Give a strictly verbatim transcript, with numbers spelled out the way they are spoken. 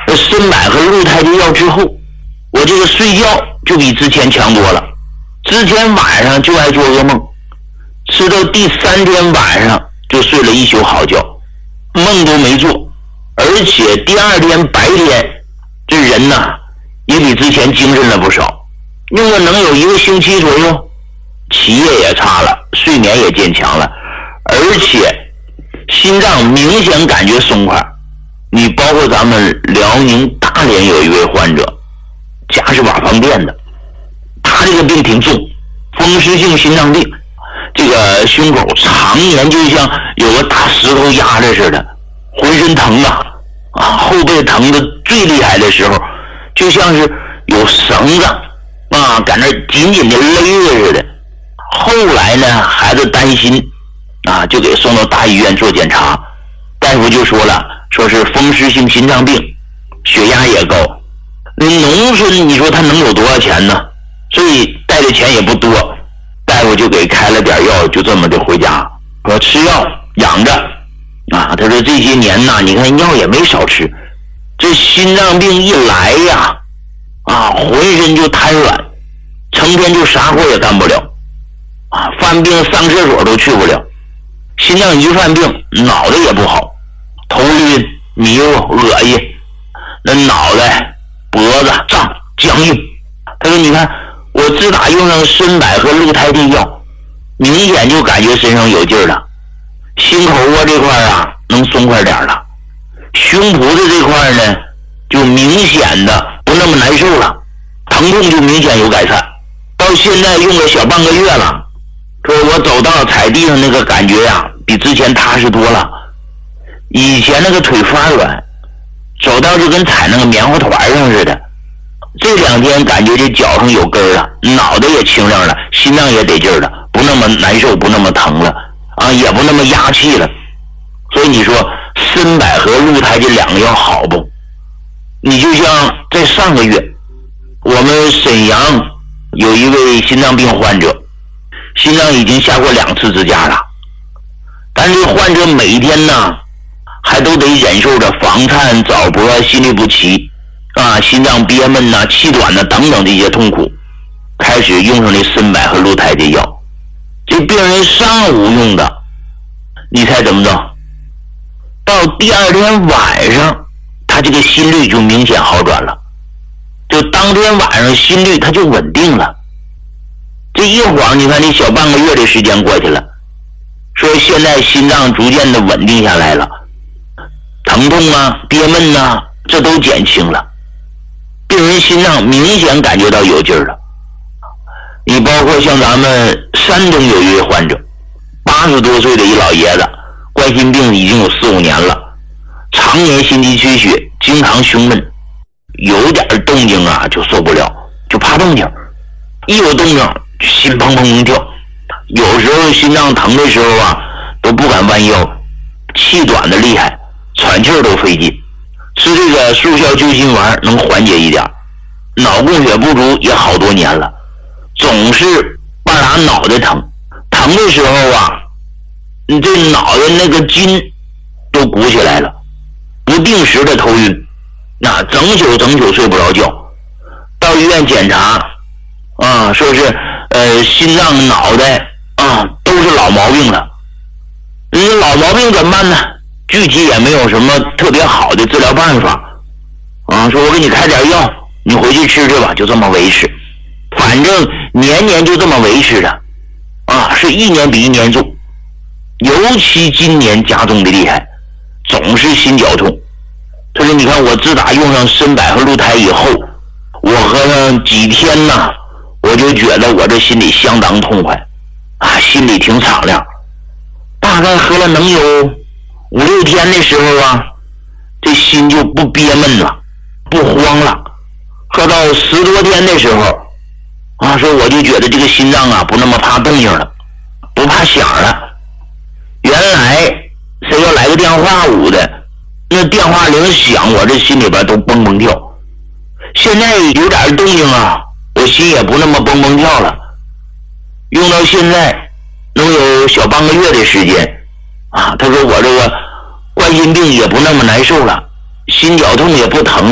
这参柏和鹿胎的药之后，我这个睡觉就比之前强多了。之前晚上就爱做噩梦，吃到第三天晚上就睡了一宿好觉，梦都没做，而且第二天白天这人呐也比之前精神了不少。用了能有一个星期左右，起夜也差了，睡眠也渐强了，而且心脏明显感觉松快。你包括咱们辽宁大连有一位患者，家是瓦房店的，他这个病挺重，风湿性心脏病，这个胸口常年就像有个大石头压着似的，浑身疼啊啊，后背疼的最厉害的时候，就像是有绳子啊在那紧紧的勒着似的。后来呢，孩子担心啊，就给送到大医院做检查，大夫就说了，说是风湿性心脏病，血压也高。农村你说他能有多少钱呢？所以带的钱也不多，大夫就给开了点药，就这么的回家，说吃药养着啊。他说这些年呐，你看药也没少吃，这心脏病一来呀，啊，浑身就瘫软，成天就啥活也干不了啊，犯病上厕所都去不了。心脏一犯病，脑袋也不好，头晕迷糊恶心，那脑袋脖子胀僵硬。他说你看我自打用上参柏和鹿胎的药，明显就感觉身上有劲儿了，心口窝这块啊能松快点了，胸脯的这块呢就明显的不那么难受了，疼痛就明显有改善。到现在用了小半个月了，说我走到踩地上那个感觉呀、啊、比之前踏实多了。以前那个腿发软，走到就跟踩那个棉花团上似的，这两天感觉这脚上有根了，脑袋也清亮了，心脏也得劲儿了，不那么难受，不那么疼了啊，也不那么压气了。所以你说参柏和鹿胎这两个药好不？你就像在上个月我们沈阳有一位心脏病患者，心脏已经下过两次支架了，但是患者每一天呢还都得忍受着房颤、早搏、心律不齐啊、心脏憋闷呐、气短呐等等这些痛苦，开始用上了参柏和鹿胎的药。这病人上午用的，你猜怎么着？到第二天晚上，他这个心率就明显好转了，就当天晚上心率他就稳定了。这一晃你看这小半个月的时间过去了，说现在心脏逐渐的稳定下来了，疼痛啊憋闷啊这都减轻了，病人心脏明显感觉到有劲儿了。你包括像咱们山东有一位患者，八十多岁的一老爷子，冠心病已经有四五年了，常年心肌缺血，经常胸闷，有点动静啊就受不了，就怕动静，一有动静心砰砰砰跳，有时候心脏疼的时候啊都不敢弯腰，气短的厉害，喘气儿都费劲。吃这个速效救心丸能缓解一点，脑供血不足也好多年了，总是半拉脑袋疼，疼的时候啊你这脑袋那个筋都鼓起来了，不定时的头晕，那整宿整宿睡不着觉。到医院检查啊，说是呃心脏脑袋啊都是老毛病了。嗯，老毛病怎么办呢？具体也没有什么特别好的治疗办法啊，说我给你开点药，你回去吃吃吧，就这么维持。反正年年就这么维持的啊，是一年比一年重，尤其今年加重的厉害，总是心绞痛。他说你看我自打用上参柏和鹿胎以后，我喝上几天呢，我就觉得我这心里相当痛快啊，心里挺敞亮。大概喝了能有五六天的时候啊，这心就不憋闷了，不慌了。喝到十多天的时候啊，说我就觉得这个心脏啊不那么怕动静了，不怕响了。原来谁要来个电话捂的，那电话铃响，我这心里边都蹦蹦跳。现在有点动静啊，我心也不那么蹦蹦跳了。用到现在能有小半个月的时间啊，他说我这个冠心病也不那么难受了，心绞痛也不疼了。